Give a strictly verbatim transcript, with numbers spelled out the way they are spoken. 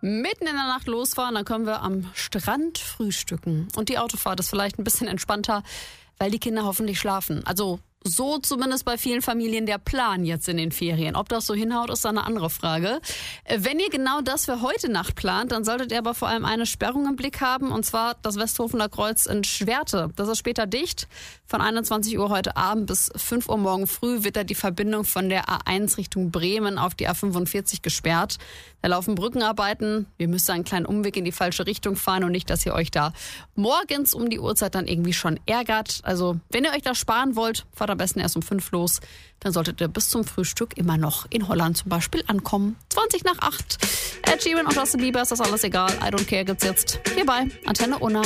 mitten in der Nacht losfahren, dann können wir am Strand frühstücken. Und die Autofahrt ist vielleicht ein bisschen entspannter, weil die Kinder hoffentlich schlafen. Also so zumindest bei vielen Familien der Plan jetzt in den Ferien. Ob das so hinhaut, ist dann eine andere Frage. Wenn ihr genau das für heute Nacht plant, dann solltet ihr aber vor allem eine Sperrung im Blick haben, und zwar das Westhofener Kreuz in Schwerte. Das ist später dicht. Von einundzwanzig Uhr heute Abend bis fünf Uhr morgen früh wird da die Verbindung von der A eins Richtung Bremen auf die A fünfundvierzig gesperrt. Da laufen Brückenarbeiten. Ihr müsst einen kleinen Umweg in die falsche Richtung fahren und nicht, dass ihr euch da morgens um die Uhrzeit dann irgendwie schon ärgert. Also wenn ihr euch das sparen wollt, fahrt am besten erst um fünf los. Dann solltet ihr bis zum Frühstück immer noch in Holland zum Beispiel ankommen. zwanzig nach acht. Ed Sheeran und Justin Bieber, ist das alles egal. I don't care gibt's jetzt hier bei Antenne Unna.